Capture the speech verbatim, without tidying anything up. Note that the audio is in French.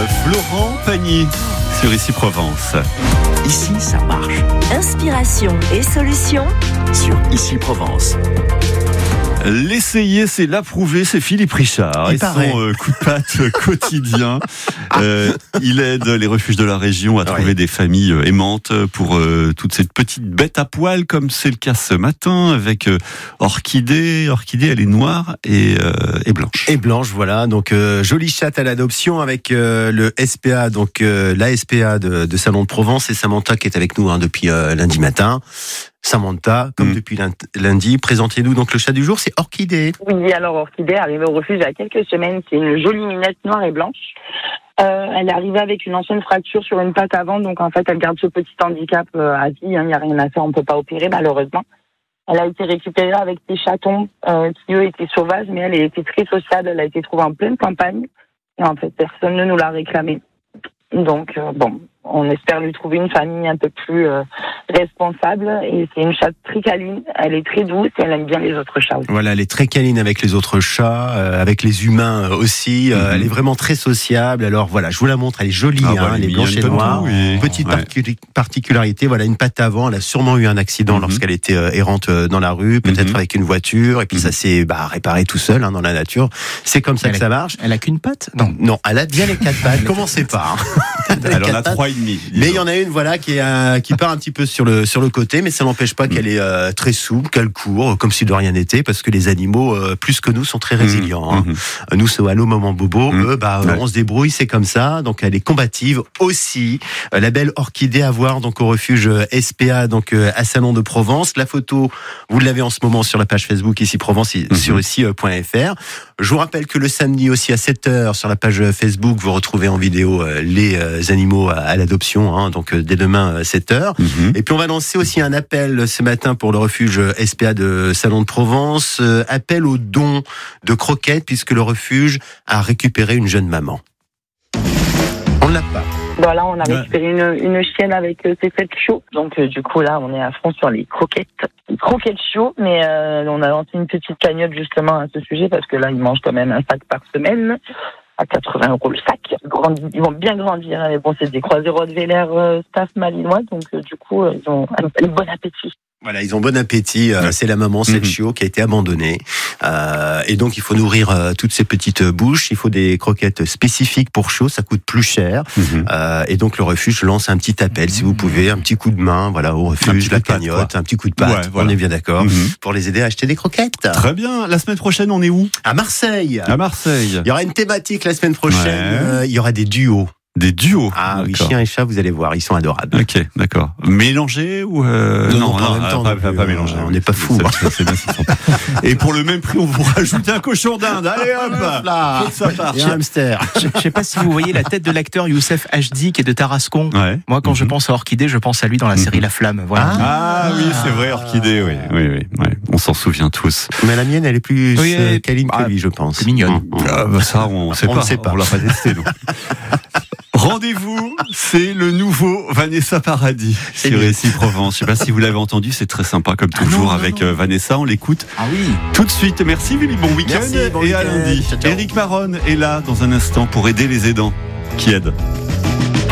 Florent Pagny sur Ici Provence. Ici, ça marche. Inspiration et solutions Sur Ici Provence. L'essayer, c'est l'approuver, c'est Philippe Richard. Il et paraît. son euh, coup de patte quotidien. Euh, il aide les refuges de la région à trouver Ouais. des familles euh, aimantes pour euh, toutes ces petites bêtes à poil, comme c'est le cas ce matin avec euh, Orchidée. Orchidée, elle est noire et, euh, et blanche. Et blanche, voilà. Donc euh, jolie chatte à l'adoption avec euh, le S P A, donc euh, l'A S P A de, de Salon de Provence, et Samantha qui est avec nous hein, depuis euh, lundi matin. Samantha, comme Mm. depuis lundi, présentez-nous donc le chat du jour, c'est Orchidée. Oui, alors Orchidée est arrivée au refuge il y a quelques semaines. C'est une jolie minette noire et blanche. Euh, elle est arrivée avec une ancienne fracture sur une patte avant, donc en fait elle garde ce petit handicap euh, à vie. Il n'y a rien à faire, on ne peut pas opérer malheureusement. Elle a été récupérée avec des chatons euh, qui eux étaient sauvages, mais elle était très sociable. Elle a été trouvée en pleine campagne et en fait personne ne nous l'a réclamée. Donc euh, bon, on espère lui trouver une famille un peu plus euh, responsable. Et c'est une chatte très câline, elle est très douce et elle aime bien les autres chats aussi. Voilà, elle est très câline avec les autres chats, euh, avec les humains euh, aussi. Euh, Mhm. Elle est vraiment très sociable. Alors voilà, je vous la montre, elle est jolie, Ah hein, bah, elle est mignonne blanche et comme noire. tout, oui. Petite Ouais. particu- particularité, voilà, une patte avant. Elle a sûrement eu un accident Mhm. lorsqu'elle était euh, errante euh, dans la rue, peut-être Mhm. avec une voiture, et puis ça s'est bah, réparé tout seul hein, dans la nature. C'est comme ça Elle que a- ça marche. Elle a qu'une patte ? Non. Non, elle a bien les quatre pattes. Commencez pas. hein. Elle en Quatre a pattes. trois et demi. Mais il y en a une, voilà, qui est euh, qui part un petit peu sur le sur le côté, mais ça n'empêche pas qu'elle est euh, très souple, qu'elle court, euh, comme si de rien n'était, parce que les animaux, euh, plus que nous, sont très résilients. Hein. Mhm. Euh, Nous, c'est Allô Maman Bobo. Mhm. Eux, bah, euh, Ouais. on se débrouille, c'est comme ça. Donc, elle est combative aussi. Euh, la belle Orchidée à voir donc au refuge euh, S P A, donc euh, à Salon de Provence. La photo, vous l'avez en ce moment sur la page Facebook Ici Provence, Mhm. sur ici point f r. Je vous rappelle que le samedi aussi à sept heures sur la page Facebook, vous retrouvez en vidéo euh, les euh, animaux à, à l'adoption. Hein, donc euh, dès demain euh, sept heures. Mhm. Et puis on va lancer aussi un appel ce matin pour le refuge S P A de Salon de Provence. Euh, appel aux dons de croquettes puisque le refuge a récupéré une jeune maman. On ne l'a pas. Voilà, on a Ouais. récupéré une, une chienne avec euh, ses fêtes chauds. Donc euh, du coup là, on est à fond sur les croquettes. Les croquettes chauds, mais euh, on a lancé une petite cagnotte justement à ce sujet parce que là, ils mangent quand même un sac par semaine à quatre-vingts euros le sac. Ils grandissent- Ils vont bien grandir. hein, Mais bon, c'est des croisés Rottweiler euh, staff malinois, donc euh, du coup, euh, ils ont un, un bon appétit. Voilà, ils ont bon appétit. Euh, Ouais. C'est la maman, c'est Mhm. le chiot qui a été abandonné. Euh, et donc il faut nourrir euh, toutes ces petites bouches. Il faut des croquettes spécifiques pour chiots. Ça coûte plus cher. Mhm. Euh, et donc le refuge lance un petit appel, si vous pouvez, un petit coup de main, voilà, au Un petit refuge, coup la de patte, cagnotte, quoi. un petit coup de patte. Ouais, voilà. On est bien d'accord. Mhm. Pour les aider à acheter des croquettes. Très bien. La semaine prochaine, on est où ? À Marseille. À Marseille. Il y aura une thématique la semaine prochaine. Ouais. Euh, il y aura des duos. Des duos. Ah oui, D'accord. chien et chat, vous allez voir, ils sont adorables. Ok, d'accord. Mélangés ou euh... Non, non, pas en même temps pas, non pas, plus, pas hein. mélangés. On n'est pas fous. C'est, c'est bien, c'est sympa. Et pour le même prix, on vous rajoute un cochon d'Inde. Allez hop, Là, faut que ça parte. et un hamster. Je ne sais pas si vous voyez la tête de l'acteur Youssef Hachdi qui est de Tarascon. Ouais. Moi, quand je Mhm. pense à Orchidée, je pense à lui dans la série Mhm. La Flamme. Voilà. Ah oui, c'est vrai, Orchidée, oui, oui, oui, ouais. On s'en souvient tous. Mais la mienne, elle est plus Oui, euh, et- câline ah, que lui, je pense. plus mignonne. Mmh, mmh. Ah, bah ça, on sait On pas. ne sait pas. On l'a pas testé, nous. Rendez-vous, c'est le nouveau Vanessa Paradis C'est sur mieux. Ici Provence. Je sais pas si vous l'avez entendu, c'est très sympa comme Ah toujours non, non, avec non. euh, Vanessa. On l'écoute Ah oui. tout de suite. Merci Willy, bon week-end Merci, bon et à week-end. lundi. Ciao, ciao. Éric Maronne est là dans un instant pour aider les aidants qui aident.